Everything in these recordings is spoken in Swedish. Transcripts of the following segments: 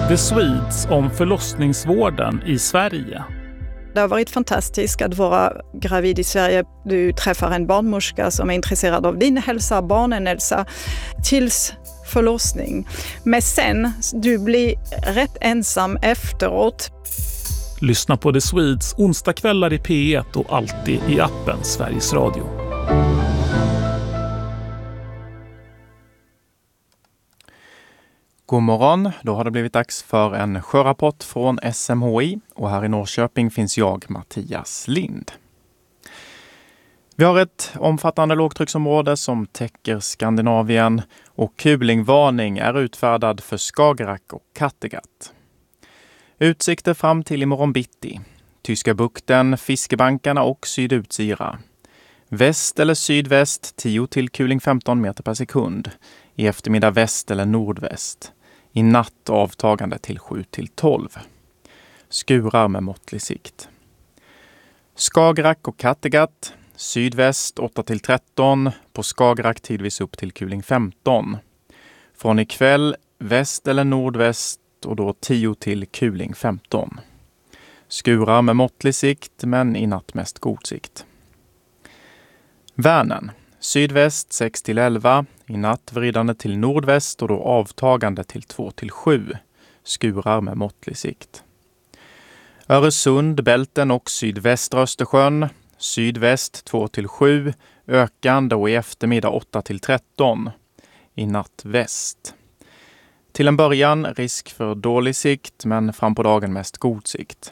The Swedes om förlossningsvården i Sverige. Det har varit fantastiskt att vara gravid i Sverige. Du träffar en barnmorska som är intresserad av din hälsa, barnen hälsa, tills förlossning. Men sen, du blir rätt ensam efteråt. Lyssna på The Swedes onsdagskvällar i P1 och alltid i appen Sveriges Radio. God morgon, då har det blivit dags för en sjörapport från SMHI och här i Norrköping finns jag, Mattias Lind. Vi har ett omfattande lågtrycksområde som täcker Skandinavien och kulingvarning är utfärdad för Skagerrak och Kattegatt. Utsikter fram till imorgon bitti. Tyska bukten, fiskebankarna och Sydutsira. Väst eller sydväst 10 till kuling 15 meter per sekund. I eftermiddag väst eller nordväst. I natt avtagande till 7 till 12. Skurar med måttlig sikt. Skagerrak och Kattegatt. Sydväst 8 till 13. På Skagerrak tidvis upp till kuling 15. Från ikväll väst eller nordväst och då 10 till kuling 15. Skurar med måttlig sikt men i natt mest god sikt. Vänern. Sydväst 6 till 11. I natt vridande till nordväst och då avtagande till 2 till 7. Skurar med måttlig sikt. Öresund, Bälten och sydvästra Östersjön. Sydväst 2 till 7. Ökande och i eftermiddag 8 till 13. I natt väst. Till en början risk för dålig sikt men fram på dagen mest god sikt.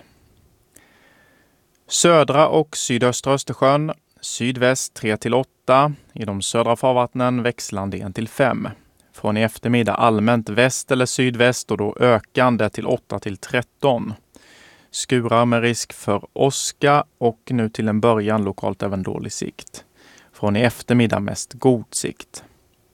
Södra och sydöstra Östersjön. Sydväst 3 till 8. I de södra farvattnen växlande 1 till 5. Från i eftermiddag allmänt väst eller sydväst och då ökande till 8 till 13. Skurar med risk för åska och nu till en början lokalt även dålig sikt. Från i eftermiddag mest god sikt.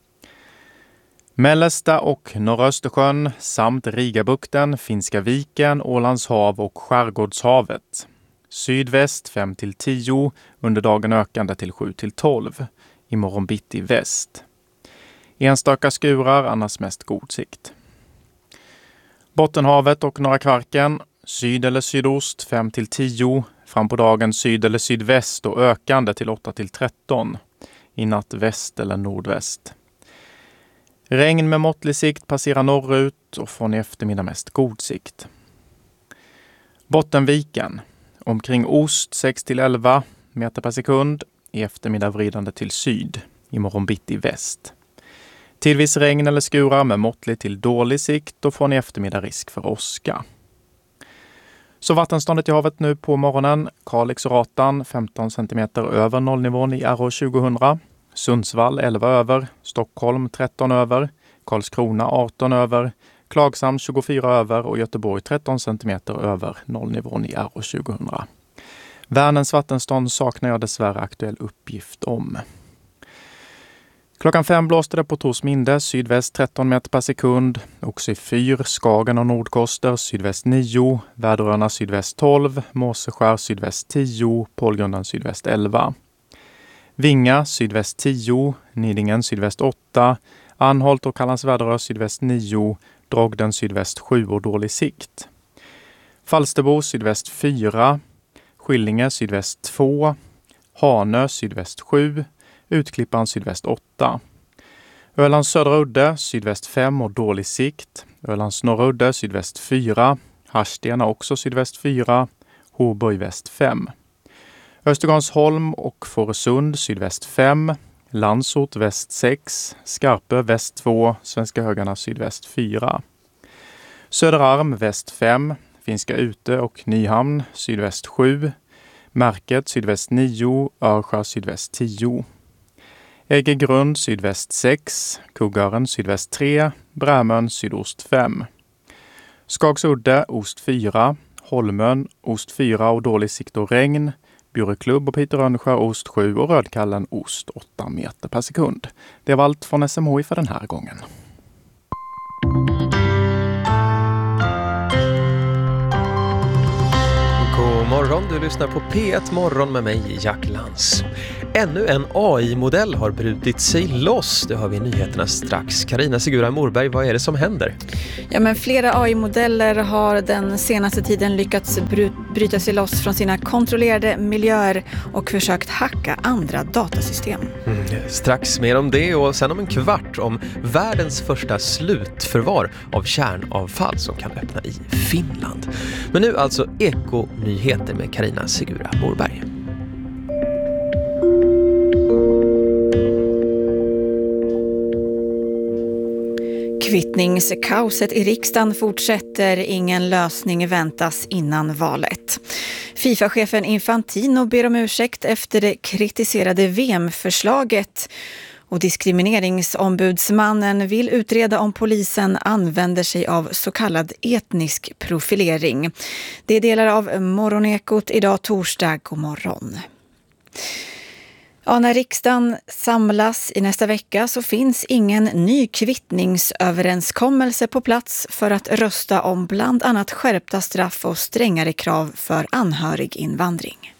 Mellersta och norra Östersjön samt Rigabukten, Finska viken, Ålands hav och Skärgårdshavet. Sydväst 5 till 10, under dagen ökande till 7 till 12. Imorgon bitti väst. Enstaka skurar, annars mest god sikt. Bottenhavet och norra Kvarken. Syd eller sydost 5 till 10. Fram på dagen syd eller sydväst och ökande till 8 till 13. I natt väst eller nordväst. Regn med måttlig sikt passerar norrut och från i eftermiddag mest god sikt. Bottenviken. Omkring ost 6 till 11 meter per sekund. I eftermiddag vridande till syd. Imorgon bitti väst. Tidvis regn eller skurar med måttlig till dålig sikt och från i eftermiddag risk för åska. Så vattenståndet i havet nu på morgonen. Kalix och Ratan 15 cm över nollnivån i RO 2000. Sundsvall 11 över. Stockholm 13 över. Karlskrona 18 över. Klagshamn 24 över och Göteborg 13 cm över nollnivån i RO 2000. Vänerns vattenstånd saknar jag dessvärre aktuell uppgift om. Klockan 5 blåste det på Torsminde, sydväst 13 meter per sekund. Också i Fyr, Skagen och Nordkoster, sydväst 9. Väderöarna sydväst 12. Måseskär sydväst 10. Pålgrundan sydväst 11. Vinga sydväst 10. Nidingen sydväst 8. Anholt och Kallans Väderö sydväst 9. Drogden sydväst 7 och dålig sikt. Falsterbo sydväst 4. Skillinge sydväst 2. Hanö sydväst 7. Utklippan sydväst 8. Ölands södra udde sydväst 5 och dålig sikt. Ölands norra udde sydväst 4. Harstena också sydväst 4. Horborg väst 5. Östergarnsholm och Fårösund sydväst 5. Landsort väst 6. Skarpö väst 2. Svenska högarna sydväst 4. Söderarm väst 5. Finska Ute och Nyhamn sydväst 7. Märket sydväst 9. Örskär sydväst 10. Äggegrund sydväst 6. Kugaren sydväst 3. Brämön sydost 5. Skagsudde ost 4. Holmön ost 4 och dålig sikt och regn. Bjureklubb och Peter Rönnskär ost 7 och Rödkallen ost 8 meter per sekund. Det var allt från SMHI för den här gången. God morgon, du lyssnar på P1 Morgon med mig, Jack Lantz. Ännu en AI-modell har brutit sig loss. Det har vi i nyheterna strax. Carina Segura Morberg, vad är det som händer? Ja, men flera AI-modeller har den senaste tiden lyckats bryta sig loss från sina kontrollerade miljöer och försökt hacka andra datasystem. Strax mer om det och sen om en kvart om världens första slutförvar av kärnavfall som kan öppna i Finland. Men nu alltså Eko-nyheter med Carina Segura Morberg. Kvittningskaoset i riksdagen fortsätter. Ingen lösning väntas innan valet. FIFA-chefen Infantino ber om ursäkt efter det kritiserade VM-förslaget. Och diskrimineringsombudsmannen vill utreda om polisen använder sig av så kallad etnisk profilering. Det är delar av Morgonekot idag torsdag. God morgon. Ja, när riksdagen samlas i nästa vecka så finns ingen ny kvittningsöverenskommelse på plats för att rösta om bland annat skärpta straff och strängare krav för anhöriginvandring.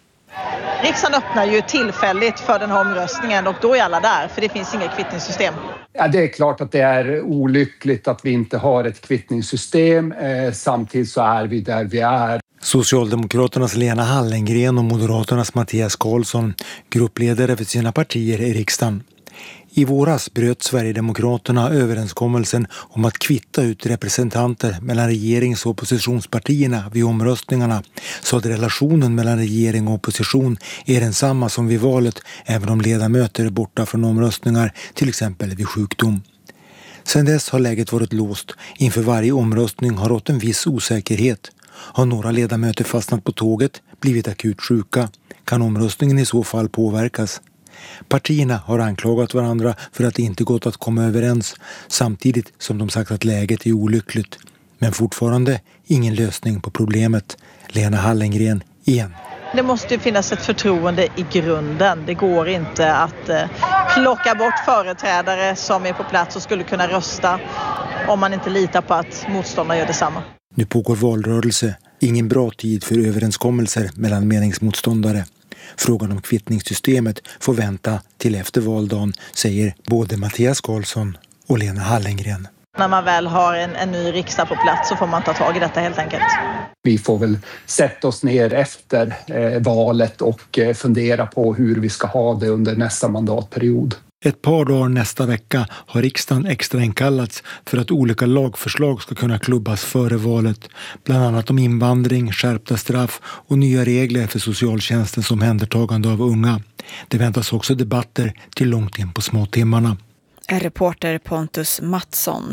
Riksdagen öppnar ju tillfälligt för den här omröstningen och då är alla där för det finns inget kvittningssystem. Ja, det är klart att det är olyckligt att vi inte har ett kvittningssystem. Samtidigt så är vi där vi är. Socialdemokraternas Lena Hallengren och Moderaternas Mattias Karlsson, gruppledare för sina partier i riksdagen. I våras bröt Sverigedemokraterna överenskommelsen om att kvitta ut representanter mellan regerings- och oppositionspartierna vid omröstningarna, så att relationen mellan regering och opposition är densamma som vid valet, även om ledamöter är borta från omröstningar, till exempel vid sjukdom. Sedan dess har läget varit låst. Inför varje omröstning har rått en viss osäkerhet. Har några ledamöter fastnat på tåget, blivit akut sjuka? Kan omröstningen i så fall påverkas? Partierna har anklagat varandra för att det inte gått att komma överens, samtidigt som de sagt att läget är olyckligt. Men fortfarande ingen lösning på problemet. Lena Hallengren igen. Det måste ju finnas ett förtroende i grunden. Det går inte att plocka bort företrädare som är på plats och skulle kunna rösta om man inte litar på att motståndarna gör detsamma. Nu pågår valrörelse. Ingen bra tid för överenskommelser mellan meningsmotståndare. Frågan om kvittningssystemet får vänta till efter valdagen, säger både Mattias Karlsson och Lena Hallengren. När man väl har en ny riksdag på plats så får man ta tag i detta helt enkelt. Vi får väl sätta oss ner efter valet och fundera på hur vi ska ha det under nästa mandatperiod. Ett par dagar nästa vecka har riksdagen extra inkallats för att olika lagförslag ska kunna klubbas före valet. Bland annat om invandring, skärpta straff och nya regler för socialtjänstens omhändertagande av unga. Det väntas också debatter till långt in på småtimmarna. Reporter Pontus Mattsson.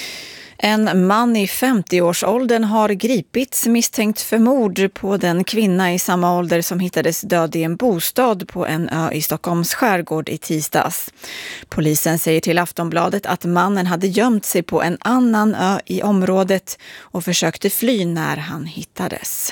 En man i 50-årsåldern har gripits misstänkt för mord på den kvinna i samma ålder som hittades död i en bostad på en ö i Stockholms skärgård i tisdags. Polisen säger till Aftonbladet att mannen hade gömt sig på en annan ö i området och försökte fly när han hittades.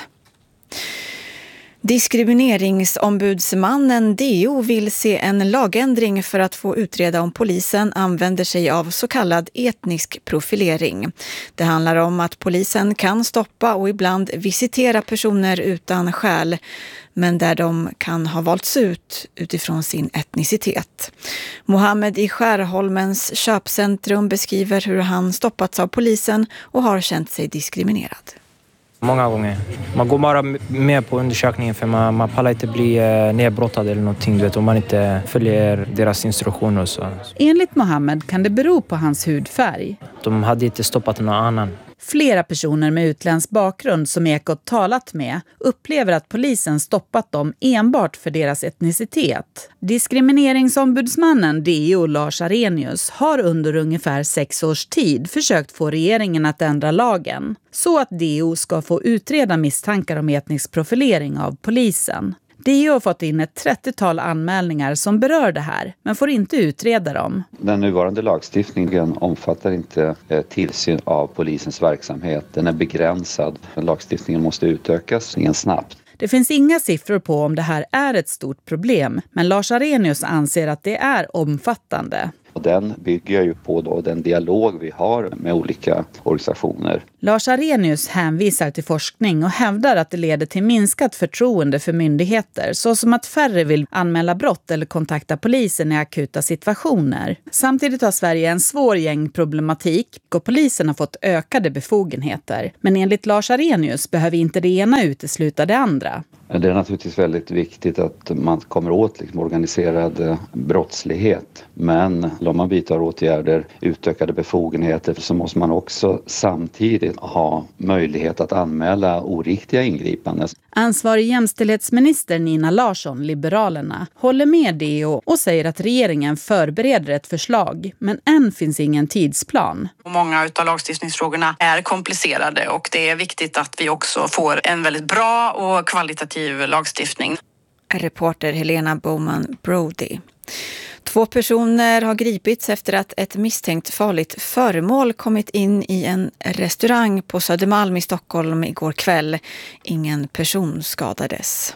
Diskrimineringsombudsmannen DO vill se en lagändring för att få utreda om polisen använder sig av så kallad etnisk profilering. Det handlar om att polisen kan stoppa och ibland visitera personer utan skäl, men där de kan ha valts ut utifrån sin etnicitet. Mohammed i Skärholmens köpcentrum beskriver hur han stoppats av polisen och har känt sig diskriminerad. Många gånger. Man går bara med på undersökningen för man pallar inte bli nedbrottad eller någonting, du vet, om man inte följer deras instruktioner och så. Enligt Mohammed kan det bero på hans hudfärg. De hade inte stoppat någon annan. Flera personer med utländsk bakgrund som Ekot talat med upplever att polisen stoppat dem enbart för deras etnicitet. Diskrimineringsombudsmannen DO Lars Arrhenius har under ungefär 6 års tid försökt få regeringen att ändra lagen så att DO ska få utreda misstankar om etnisk profilering av polisen. DO har fått in ett 30-tal anmälningar som berör det här, men får inte utreda dem. Den nuvarande lagstiftningen omfattar inte tillsyn av polisens verksamhet. Den är begränsad. Lagstiftningen måste utökas snabbt. Det finns inga siffror på om det här är ett stort problem, men Lars Arrhenius anser att det är omfattande. Och den bygger ju på den dialog vi har med olika organisationer. Lars Arrhenius hänvisar till forskning och hävdar att det leder till minskat förtroende för myndigheter, såsom att färre vill anmäla brott eller kontakta polisen i akuta situationer. Samtidigt har Sverige en svår gängproblematik och polisen har fått ökade befogenheter. Men enligt Lars Arrhenius behöver inte det ena utesluta det andra. Det är naturligtvis väldigt viktigt att man kommer åt organiserad brottslighet. Men om man vidtar åtgärder, utökade befogenheter, så måste man också samtidigt ha möjlighet att anmäla oriktiga ingripanden. Ansvarig jämställdhetsminister Nina Larsson, Liberalerna, håller med DO och säger att regeringen förbereder ett förslag, men än finns ingen tidsplan. Många av lagstiftningsfrågorna är komplicerade och det är viktigt att vi också får en väldigt bra och kvalitativ lagstiftning. Reporter Helena Bowman Brody. 2 personer har gripits efter att ett misstänkt farligt föremål kommit in i en restaurang på Södermalm i Stockholm igår kväll. Ingen person skadades.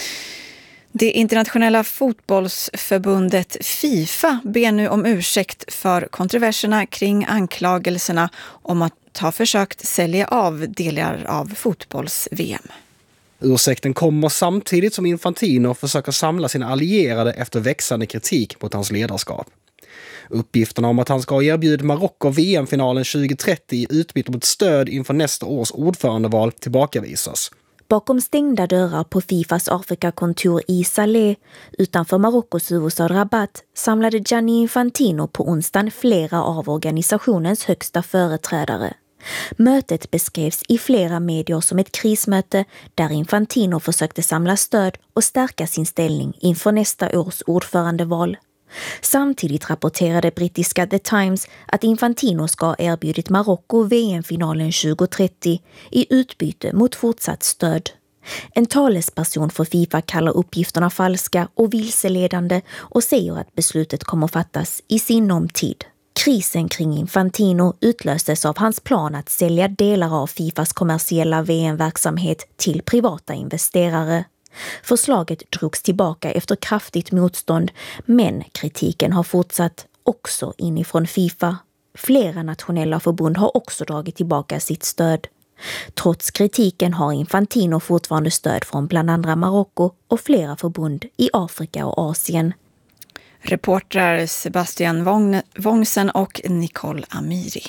Det internationella fotbollsförbundet FIFA ber nu om ursäkt för kontroverserna kring anklagelserna om att ha försökt sälja av delar av fotbolls-VM. Ursäkten kommer samtidigt som Infantino försöker samla sina allierade efter växande kritik mot hans ledarskap. Uppgifterna om att han ska erbjuda Marocko VM-finalen 2030 i utbyte mot stöd inför nästa års ordförandeval tillbakavisas. Bakom stängda dörrar på Fifas Afrikakontor i Salé utanför Marockos huvudstad Rabat samlade Gianni Infantino på onsdagen flera av organisationens högsta företrädare. Mötet beskrevs i flera medier som ett krismöte där Infantino försökte samla stöd och stärka sin ställning inför nästa års ordförandeval. Samtidigt rapporterade brittiska The Times att Infantino ska ha erbjudit Marocko VM-finalen 2030 i utbyte mot fortsatt stöd. En talesperson för FIFA kallar uppgifterna falska och vilseledande och säger att beslutet kommer fattas i sinom tid. Krisen kring Infantino utlöstes av hans plan att sälja delar av Fifas kommersiella VM-verksamhet till privata investerare. Förslaget drogs tillbaka efter kraftigt motstånd, men kritiken har fortsatt också inifrån FIFA. Flera nationella förbund har också dragit tillbaka sitt stöd. Trots kritiken har Infantino fortfarande stöd från bland andra Marocko och flera förbund i Afrika och Asien. Reportrar Sebastian Wångsen och Nicole Amiri.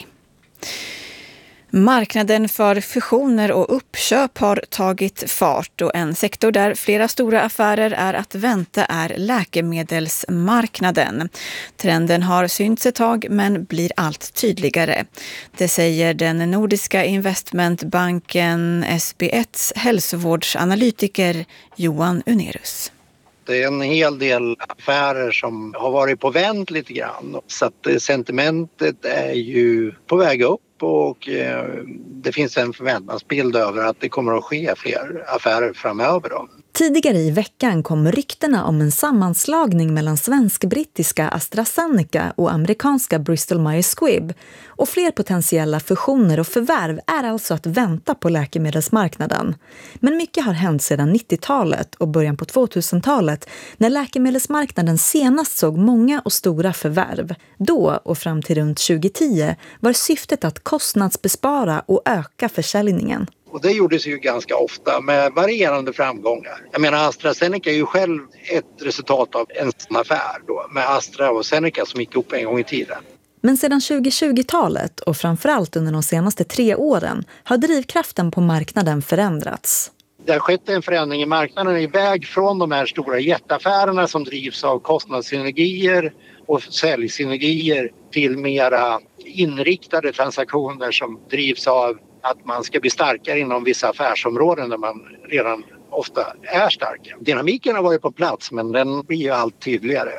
Marknaden för fusioner och uppköp har tagit fart och en sektor där flera stora affärer är att vänta är läkemedelsmarknaden. Trenden har synts ett tag men blir allt tydligare. Det säger den nordiska investmentbanken SB1s hälsovårdsanalytiker Johan Unerus. Det är en hel del affärer som har varit på vänt lite grann. Så att sentimentet är ju på väg upp och det finns en förväntansbild över att det kommer att ske fler affärer framöver då. Tidigare i veckan kom ryktena om en sammanslagning mellan svensk-brittiska AstraZeneca och amerikanska Bristol Myers Squibb. Och fler potentiella fusioner och förvärv är alltså att vänta på läkemedelsmarknaden. Men mycket har hänt sedan 90-talet och början på 2000-talet när läkemedelsmarknaden senast såg många och stora förvärv. Då och fram till runt 2010 var syftet att kostnadsbespara och öka försäljningen. Och det gjordes ju ganska ofta med varierande framgångar. Jag menar AstraZeneca är ju själv ett resultat av en sån affär då, med Astra och Zeneca som gick upp en gång i tiden. Men sedan 2020-talet och framförallt under de senaste 3 åren har drivkraften på marknaden förändrats. Det har skett en förändring i marknaden iväg från de här stora jätteaffärerna som drivs av kostnadssynergier och säljsynergier till mera inriktade transaktioner som drivs av att man ska bli starkare inom vissa affärsområden där man redan ofta är starka. Dynamiken har varit på plats men den blir ju allt tydligare.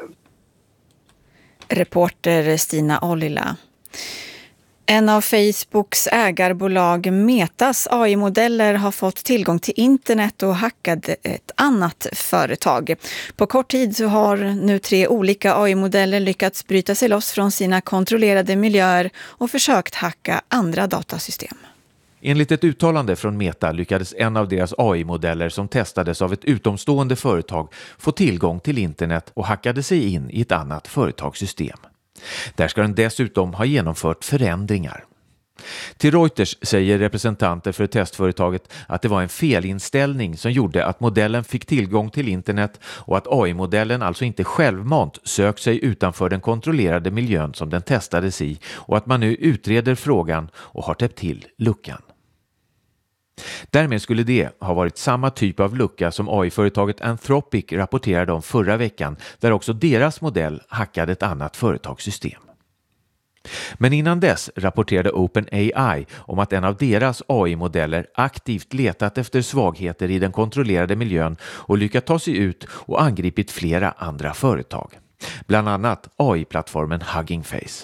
Reporter Stina Ollila. En av Facebooks ägarbolag Metas AI-modeller har fått tillgång till internet och hackade ett annat företag. På kort tid så har nu 3 olika AI-modeller lyckats bryta sig loss från sina kontrollerade miljöer och försökt hacka andra datasystem. Enligt ett uttalande från Meta lyckades en av deras AI-modeller som testades av ett utomstående företag få tillgång till internet och hackade sig in i ett annat företagssystem. Där ska den dessutom ha genomfört förändringar. Till Reuters säger representanter för testföretaget att det var en felinställning som gjorde att modellen fick tillgång till internet och att AI-modellen alltså inte självmant sökt sig utanför den kontrollerade miljön som den testades i och att man nu utreder frågan och har täppt till luckan. Därmed skulle det ha varit samma typ av lucka som AI-företaget Anthropic rapporterade om förra veckan, där också deras modell hackade ett annat företagssystem. Men innan dess rapporterade OpenAI om att en av deras AI-modeller aktivt letat efter svagheter i den kontrollerade miljön och lyckats ta sig ut och angripit flera andra företag. Bland annat AI-plattformen Hugging Face.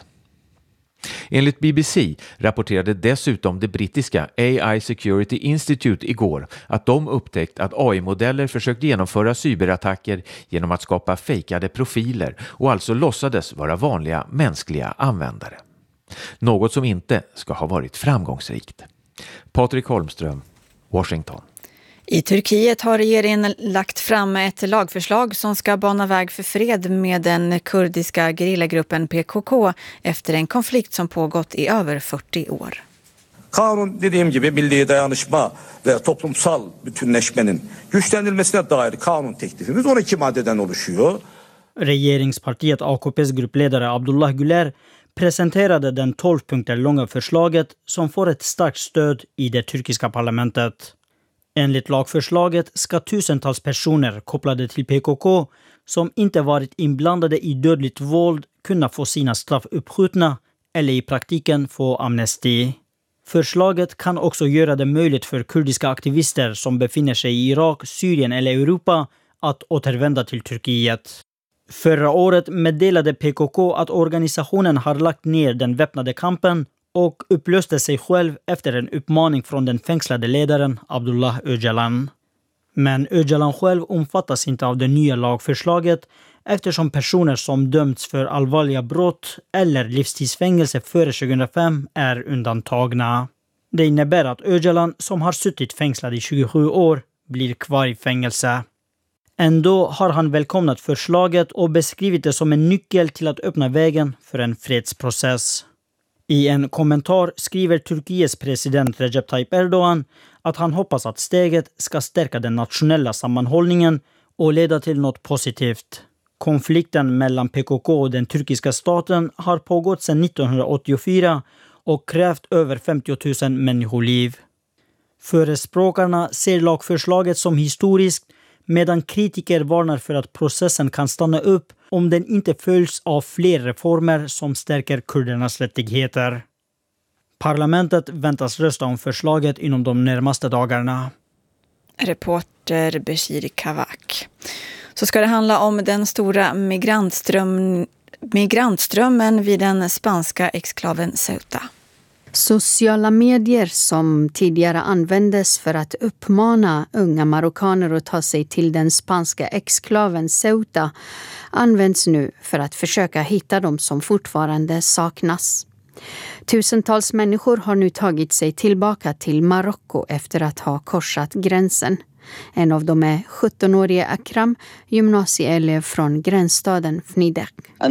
Enligt BBC rapporterade dessutom det brittiska AI Security Institute igår att de upptäckt att AI-modeller försökt genomföra cyberattacker genom att skapa fejkade profiler och alltså låtsades vara vanliga mänskliga användare. Något som inte ska ha varit framgångsrikt. Patrik Holmström, Washington. I Turkiet har regeringen lagt fram ett lagförslag som ska bana väg för fred med den kurdiska gerillagruppen PKK efter en konflikt som pågått i över 40 år. Kanun dediğim gibi milli dayanışma ve toplumsal bütünleşmenin güçlendirilmesine dair kanun teklifimiz 12 maddeden oluşuyor. Regeringspartiet AKP:s gruppledare Abdullah Güler presenterade den 12 punkter långa förslaget som får ett starkt stöd i det turkiska parlamentet. Enligt lagförslaget ska tusentals personer kopplade till PKK som inte varit inblandade i dödligt våld kunna få sina straff uppskjutna eller i praktiken få amnesti. Förslaget kan också göra det möjligt för kurdiska aktivister som befinner sig i Irak, Syrien eller Europa att återvända till Turkiet. Förra året meddelade PKK att organisationen har lagt ner den väpnade kampen och upplöste sig själv efter en uppmaning från den fängslade ledaren Abdullah Öcalan. Men Öcalan själv omfattas inte av det nya lagförslaget eftersom personer som dömts för allvarliga brott eller livstidsfängelse före 2005 är undantagna. Det innebär att Öcalan, som har suttit fängslad i 27 år, blir kvar i fängelse. Ändå har han välkomnat förslaget och beskrivit det som en nyckel till att öppna vägen för en fredsprocess. I en kommentar skriver Turkiets president Recep Tayyip Erdogan att han hoppas att steget ska stärka den nationella sammanhållningen och leda till något positivt. Konflikten mellan PKK och den turkiska staten har pågått sedan 1984 och krävt över 50 000 människoliv. Förespråkarna ser lagförslaget som historiskt medan kritiker varnar för att processen kan stanna upp om den inte följs av fler reformer som stärker kurdernas rättigheter. Parlamentet väntas rösta om förslaget inom de närmaste dagarna. Reporter Beshiri Kavak. Så ska det handla om den stora migrantströmmen vid den spanska exklaven Ceuta. Sociala medier som tidigare användes för att uppmana unga marockaner att ta sig till den spanska exklaven Ceuta används nu för att försöka hitta dem som fortfarande saknas. Tusentals människor har nu tagit sig tillbaka till Marocko efter att ha korsat gränsen. En av dem är 17-årige Akram, gymnasieelev från gränsstaden Fnidaq.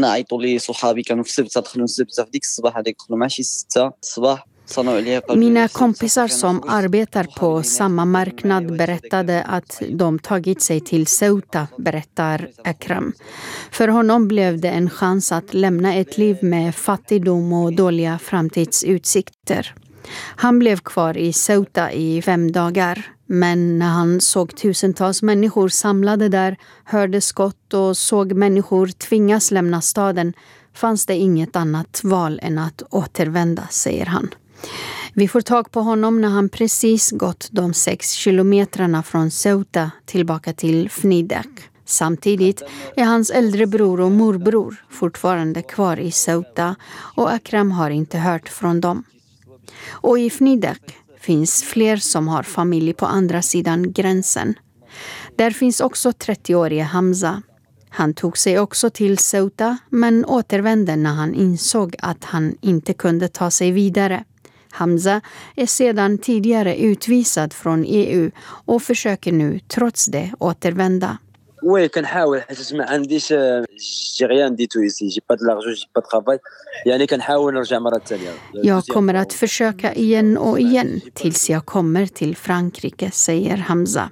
Mina kompisar som arbetar på samma marknad berättade att de tagit sig till Ceuta, berättar Akram. För honom blev det en chans att lämna ett liv med fattigdom och dåliga framtidsutsikter. Han blev kvar i Ceuta i 5 dagar. Men när han såg tusentals människor samlade där, hörde skott och såg människor tvingas lämna staden fanns det inget annat val än att återvända, säger han. Vi får tag på honom när han precis gått de 6 kilometrarna från Ceuta tillbaka till Fnidaq. Samtidigt är hans äldre bror och morbror fortfarande kvar i Ceuta och Akram har inte hört från dem. Och i Fnidaq finns fler som har familj på andra sidan gränsen. Där finns också 30-årige Hamza. Han tog sig också till Ceuta men återvände när han insåg att han inte kunde ta sig vidare. Hamza är sedan tidigare utvisad från EU och försöker nu trots det återvända. Oui, كنحاول حيت ما عنديش j'ai rien du tout ici. J'ai pas de l'argent, j'ai pas de travail. يعني كنحاول نرجع مرة ثانية. Jag kommer att försöka igen och igen tills jag kommer till Frankrike, säger Hamza.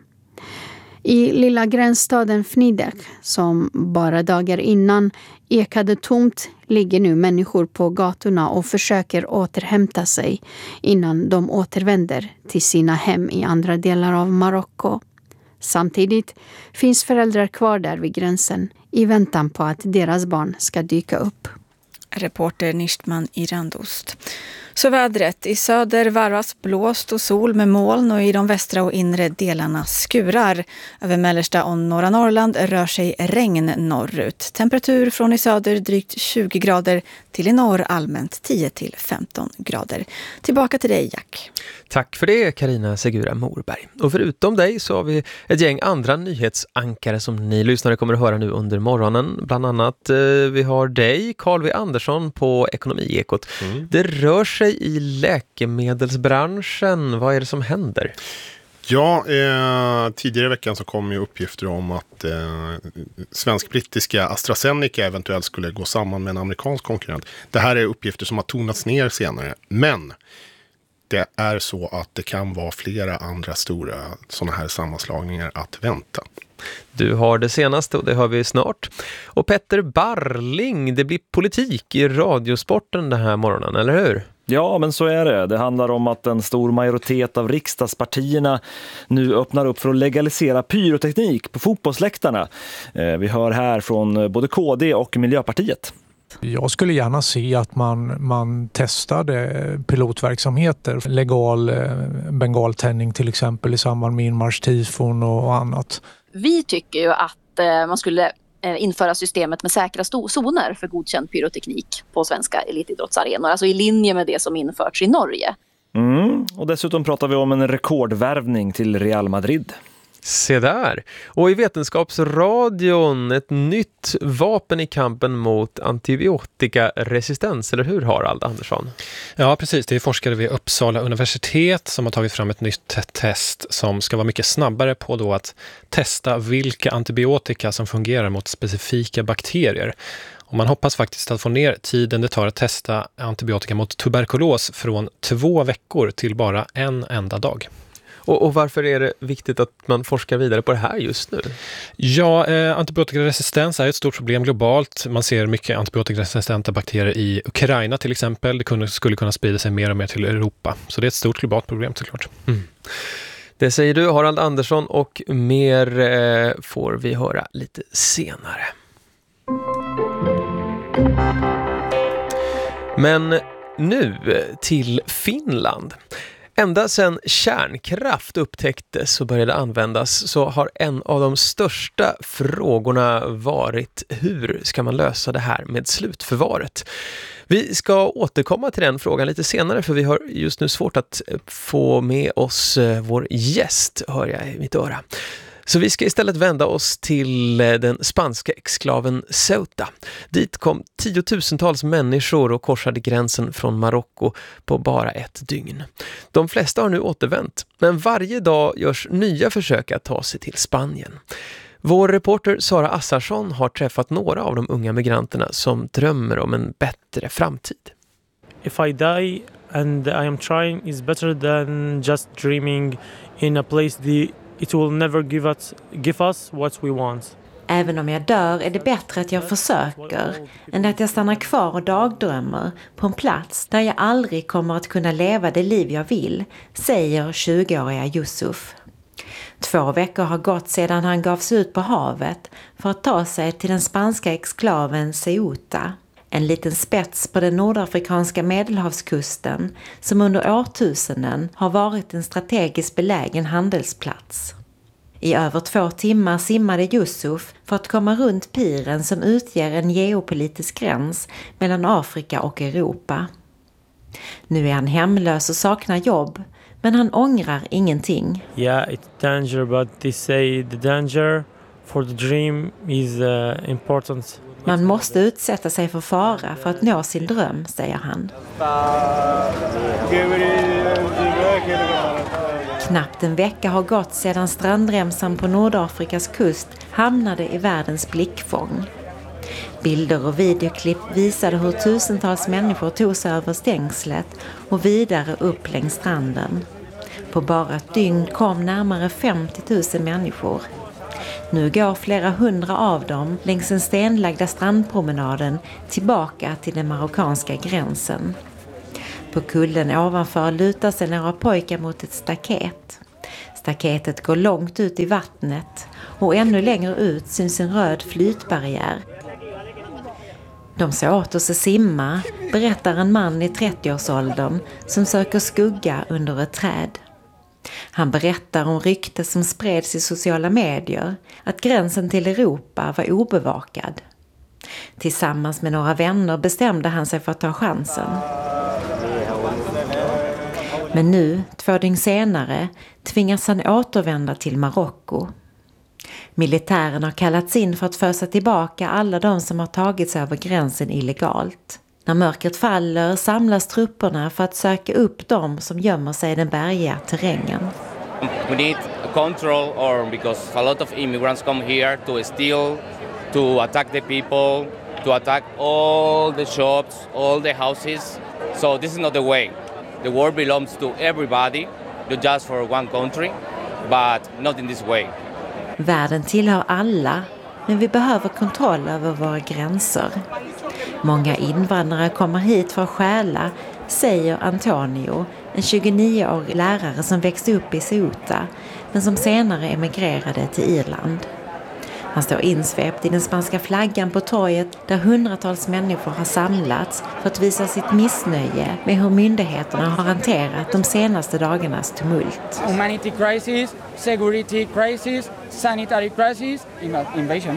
I lilla gränsstaden Fnidek, som bara dagar innan ekade tomt, ligger nu människor på gatorna och försöker återhämta sig innan de återvänder till sina hem i andra delar av Marocko. Samtidigt finns föräldrar kvar där vid gränsen i väntan på att deras barn ska dyka upp. Reporter Nishtman Irandost. Så vädret. I söder varvas blåst och sol med moln och i de västra och inre delarna skurar. Över mellersta och norra Norrland rör sig regn norrut. Temperatur från i söder drygt 20 grader till i norr allmänt 10 till 15 grader. Tillbaka till dig, Jack. Tack för det, Carina Segura Morberg. Och förutom dig så har vi ett gäng andra nyhetsankare som ni lyssnare kommer att höra nu under morgonen. Bland annat vi har dig, Carl V. Andersson på Ekonomiekot. Det rör sig i läkemedelsbranschen. Vad är det som händer? Ja, tidigare i veckan så kom ju uppgifter om att svensk-brittiska AstraZeneca eventuellt skulle gå samman med en amerikansk konkurrent. Det här är uppgifter som har tonats ner senare, men det är så att det kan vara flera andra stora sådana här sammanslagningar att vänta. Du har det senaste och det hör vi snart. Och Petter Barling, det blir politik i radiosporten den här morgonen, eller hur? Ja, men så är det. Det handlar om att en stor majoritet av riksdagspartierna nu öppnar upp för att legalisera pyroteknik på fotbollsläktarna. Vi hör här från både KD och Miljöpartiet. Jag skulle gärna se att man testade pilotverksamheter, legal bengaltändning till exempel i samband med inmarschtifon och annat. Vi tycker ju att man skulle införa systemet med säkra zoner för godkänd pyroteknik på svenska elitidrottsarenor, alltså i linje med det som införts i Norge. Och dessutom pratar vi om en rekordvärvning till Real Madrid. Se där. Och i Vetenskapsradion ett nytt vapen i kampen mot antibiotikaresistens, eller hur Harald Andersson? Ja, precis. Det är forskare vid Uppsala universitet som har tagit fram ett nytt test som ska vara mycket snabbare på då att testa vilka antibiotika som fungerar mot specifika bakterier. Och man hoppas faktiskt att få ner tiden det tar att testa antibiotika mot tuberkulos från 2 veckor till bara en enda dag. Och varför är det viktigt att man forskar vidare på det här just nu? Ja, antibiotikaresistens är ett stort problem globalt. Man ser mycket antibiotikaresistenta bakterier i Ukraina till exempel. Det skulle kunna sprida sig mer och mer till Europa. Så det är ett stort globalt problem såklart. Det säger du, Harald Andersson, och mer får vi höra lite senare. Men nu till Finland. Ända sedan kärnkraft upptäcktes och började användas så har en av de största frågorna varit hur ska man lösa det här med slutförvaret. Vi ska återkomma till den frågan lite senare för vi har just nu svårt att få med oss vår gäst, hör jag i mitt öra. Så vi ska istället vända oss till den spanska exklaven Ceuta. Dit kom 10-tusentals människor och korsade gränsen från Marocko på bara ett dygn. De flesta har nu återvänt, men varje dag görs nya försök att ta sig till Spanien. Vår reporter Sara Assarsson har träffat några av de unga migranterna som drömmer om en bättre framtid. If I die and I am trying is better than just dreaming in a place it will never give us what we want. Även om jag dör är det bättre att jag försöker än att jag stannar kvar och dagdrömmer på en plats där jag aldrig kommer att kunna leva det liv jag vill, säger 20-åriga Yusuf. 2 veckor har gått sedan han gav sig ut på havet för att ta sig till den spanska exklaven Ceuta. En liten spets på den nordafrikanska medelhavskusten som under årtusenden har varit en strategiskt belägen handelsplats. I över 2 timmar simmade Yusuf för att komma runt piren som utgör en geopolitisk gräns mellan Afrika och Europa. Nu är han hemlös och saknar jobb, men han ångrar ingenting. Yeah, it's danger, but they say the danger for the dream is important. Man måste utsätta sig för fara för att nå sin dröm, säger han. Knappt en vecka har gått sedan strandremsan på Nordafrikas kust hamnade i världens blickfång. Bilder och videoklipp visade hur tusentals människor tog sig över stängslet och vidare upp längs stranden. På bara ett dygn kom närmare 50 000 människor. Nu går flera hundra av dem längs den stenlagda strandpromenaden tillbaka till den marockanska gränsen. På kullen ovanför lutar sig några pojkar mot ett staket. Staketet går långt ut i vattnet och ännu längre ut syns en röd flytbarriär. De ser åt oss att simma, berättar en man i 30-årsåldern som söker skugga under ett träd. Han berättar om rykte som spreds i sociala medier att gränsen till Europa var obevakad. Tillsammans med några vänner bestämde han sig för att ta chansen. Men nu, 2 dygn senare, tvingas han återvända till Marocko. Militären har kallats in för att fösa tillbaka alla de som har tagit sig över gränsen illegalt. När mörkret faller samlas trupperna för att söka upp dem som gömmer sig i den bergiga terrängen. We need control, or because a lot of immigrants come here to steal, to attack the people, to attack all the shops, all the houses. So this is not the way. The world belongs to everybody, not just for one country, but not in this way. Världen tillhör alla, men vi behöver kontroll över våra gränser. Många invandrare kommer hit för att stjäla, säger Antonio, en 29-årig lärare som växte upp i Ceuta, men som senare emigrerade till Irland. Han står insvept i den spanska flaggan på torget där hundratals människor har samlats för att visa sitt missnöje med hur myndigheterna har hanterat de senaste dagarnas tumult. Humanity crisis, security crisis, sanitary crisis, invasion.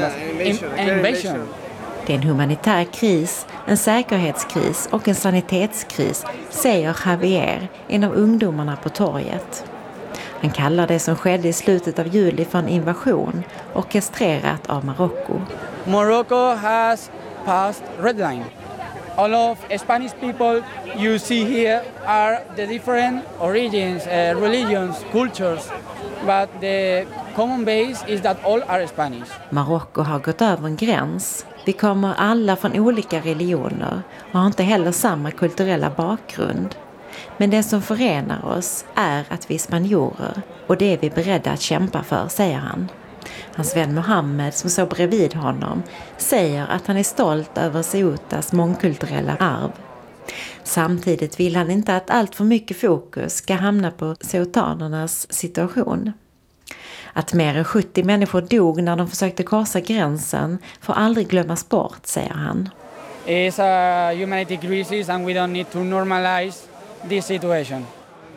Invasion. Det är en humanitär kris, en säkerhetskris och en sanitetskris, säger Javier, en av ungdomarna på torget. Han kallar det som skedde i slutet av juli för en invasion, orkestrerat av Marocko. Morocco has passed red line. All of Spanish people you see here are the different origins, religions, cultures, but the common base is that all are Spanish. Marocko har gått över en gräns. Vi kommer alla från olika religioner och har inte heller samma kulturella bakgrund. Men det som förenar oss är att vi är spanjorer och det är vi beredda att kämpa för, säger han. Hans vän Mohammed, som står bredvid honom, säger att han är stolt över Ceutas mångkulturella arv. Samtidigt vill han inte att allt för mycket fokus ska hamna på ceutanernas situation. Att mer än 70 människor dog när de försökte korsa gränsen får aldrig glömmas bort, säger han. It's a humanity crisis and we don't need to normalize this situation.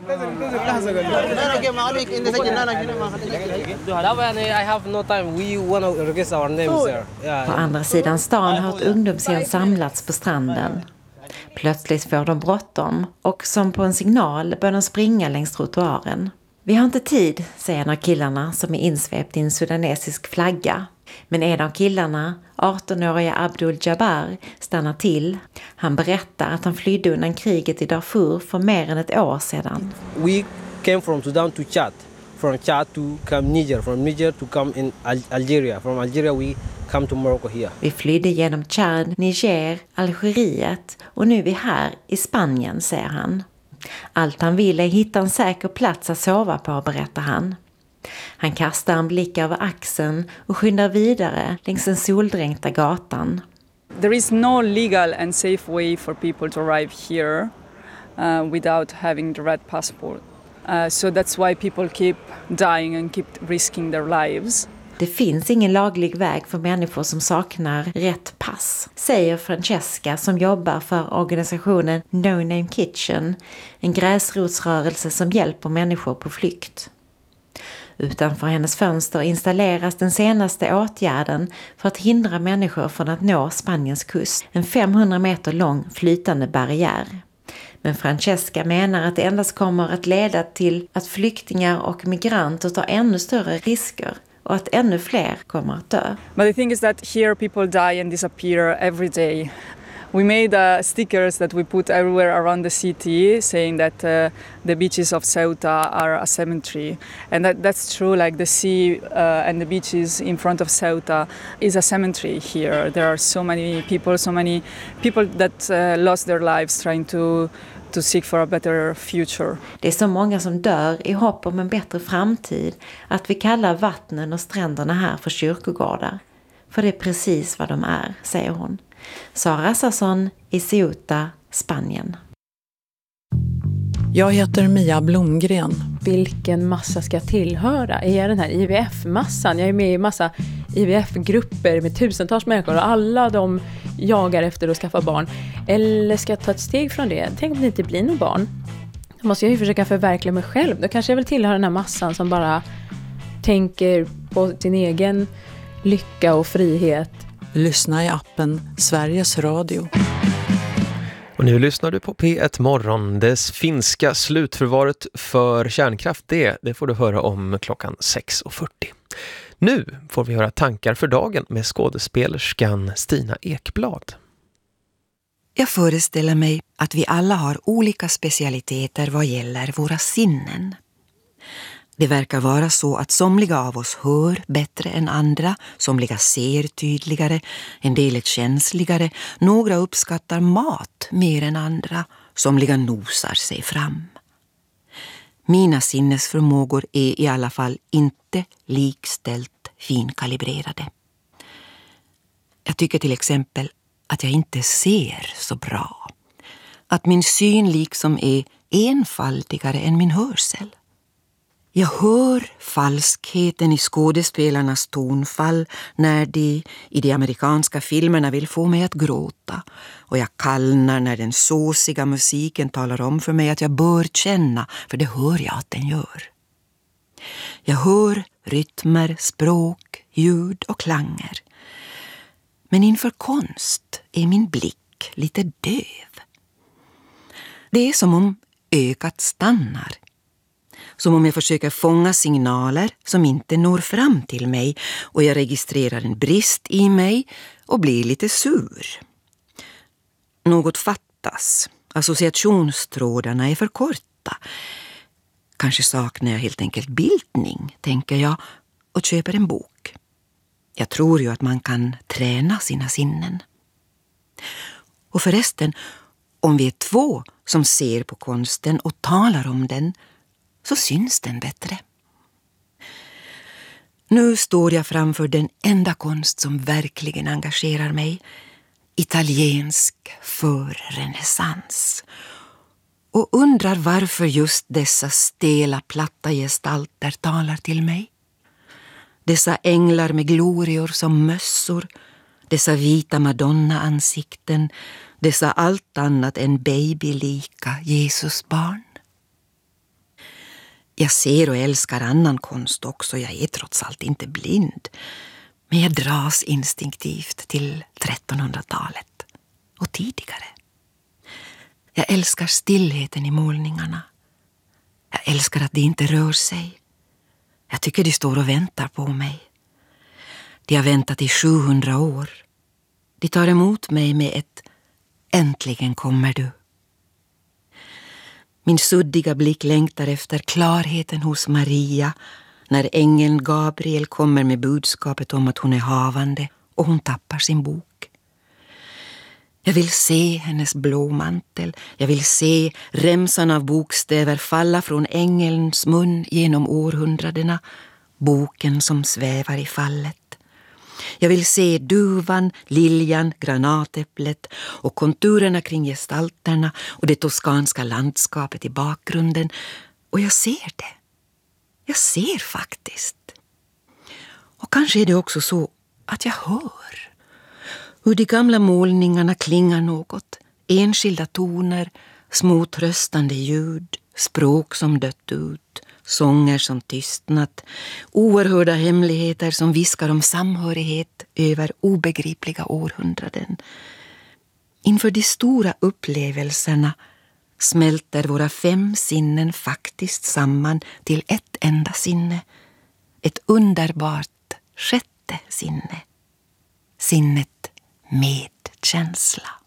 I have no time. We want to register our names there. På andra sidan stan har ett ungdomsgäng samlats på stranden. Plötsligt får de bråttom och som på en signal börjar de springa längs trottoaren. Vi har inte tid, säger en av killarna som är insvept i en sudanesisk flagga. Men en av killarna, 18-åriga Abdul Jabbar, stannar till. Han berättar att han flydde undan kriget i Darfur för mer än ett år sedan. We came from Sudan to Chad. From Chad to come Niger. From Niger to come in Algeria. From Algeria we come to Morocco here. Vi flydde genom Chad, Niger, Algeriet och nu är vi här i Spanien, säger han. Allt han vill är hitta en säker plats att sova på, berättar han. Han kastar en blick över axeln och skyndar vidare längs den soldränkta gatan. There is no legal and safe way for people to arrive here without having the red passport. So that's why people keep dying and keep risking their lives. Det finns ingen laglig väg för människor som saknar rätt pass, säger Francesca som jobbar för organisationen No Name Kitchen, en gräsrotsrörelse som hjälper människor på flykt. Utanför hennes fönster installeras den senaste åtgärden för att hindra människor från att nå Spaniens kust, en 500 meter lång flytande barriär. Men Francesca menar att det endast kommer att leda till att flyktingar och migranter tar ännu större risker och att ännu fler kommer att dö. But the thing is that here people die and disappear every day. We made stickers that we put everywhere around the city saying that the beaches of Ceuta are a cemetery. And that's true, like the sea and the beaches in front of Ceuta is a cemetery here. There are so many people that lost their lives trying to seek for a better future. Det är så många som dör i hopp om en bättre framtid att vi kallar vattnen och stränderna här för kyrkogårdar. För det är precis vad de är, säger hon. Sara Sasson i Ceuta, Spanien. Jag heter Mia Blomgren. Vilken massa ska jag tillhöra? Är jag den här IVF-massan? Jag är med i massa IVF-grupper med tusentals människor och alla de jagar efter att skaffa barn. Eller ska jag ta ett steg från det? Tänk om det inte blir någon barn. Då måste jag ju försöka förverkliga mig själv. Då kanske jag vill tillhöra den här massan som bara tänker på sin egen lycka och frihet. Lyssna i appen Sveriges Radio. Och nu lyssnar du på P1 Morgon. Dess finska slutförvaret för kärnkraft, det får du höra om klockan 6:40. Nu får vi höra tankar för dagen med skådespelerskan Stina Ekblad. Jag föreställer mig att vi alla har olika specialiteter vad gäller våra sinnen. Det verkar vara så att somliga av oss hör bättre än andra, somliga ser tydligare, en del är känsligare, några uppskattar mat mer än andra, somliga nosar sig fram. Mina sinnesförmågor är i alla fall inte likställt finkalibrerade. Jag tycker till exempel att jag inte ser så bra. Att min syn liksom är enfaldigare än min hörsel. Jag hör falskheten i skådespelarnas tonfall när de i de amerikanska filmerna vill få mig att gråta. Och jag kallnar när den såsiga musiken talar om för mig att jag bör känna, för det hör jag att den gör. Jag hör rytmer, språk, ljud och klanger. Men inför konst är min blick lite döv. Det är som om ögat stannar. Som om jag försöker fånga signaler som inte når fram till mig och jag registrerar en brist i mig och blir lite sur. Något fattas. Associationstrådarna är för korta. Kanske saknar jag helt enkelt bildning, tänker jag, och köper en bok. Jag tror ju att man kan träna sina sinnen. Och förresten, om vi är två som ser på konsten och talar om den, så syns den bättre. Nu står jag framför den enda konst som verkligen engagerar mig. Italiensk förrenässans. Och undrar varför just dessa stela platta gestalter talar till mig. Dessa änglar med glorior som mössor. Dessa vita madonna-ansikten. Dessa allt annat än babylika Jesusbarn. Jag ser och älskar annan konst också, jag är trots allt inte blind. Men jag dras instinktivt till 1300-talet och tidigare. Jag älskar stillheten i målningarna. Jag älskar att de inte rör sig. Jag tycker de står och väntar på mig. De har väntat i 700 år. De tar emot mig med ett "äntligen kommer du". Min suddiga blick längtar efter klarheten hos Maria när ängeln Gabriel kommer med budskapet om att hon är havande och hon tappar sin bok. Jag vill se hennes blåmantel. Jag vill se remsan av bokstäver falla från ängelns mun genom århundradena. Boken som svävar i fallet. Jag vill se duvan, liljan, granatäpplet och konturerna kring gestalterna och det toskanska landskapet i bakgrunden. Och jag ser det. Jag ser faktiskt. Och kanske är det också så att jag hör. Hur de gamla målningarna klingar något. Enskilda toner, små tröstande ljud, språk som dött ut. Sånger som tystnat, oerhörda hemligheter som viskar om samhörighet över obegripliga århundraden. Inför de stora upplevelserna smälter våra 5 sinnen faktiskt samman till ett enda sinne. Ett underbart 6:e sinne. Sinnet medkänsla.